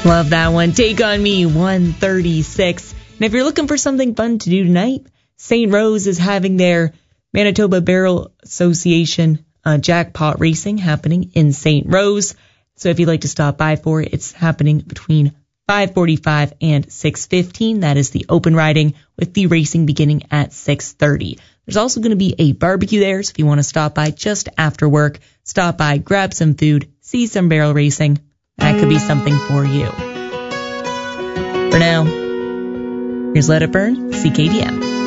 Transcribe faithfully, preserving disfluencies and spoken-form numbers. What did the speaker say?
Love that one. Take On Me, one thirty-six. And if you're looking for something fun to do tonight, Saint Rose is having their Manitoba Barrel Association uh, jackpot racing happening in Saint Rose. So if you'd like to stop by for it, it's happening between five forty-five and six fifteen. That is the open riding, with the racing beginning at six thirty. There's also going to be a barbecue there, so if you want to stop by just after work, stop by, grab some food, see some barrel racing. That could be something for you. For now, here's Let It Burn, C K D M.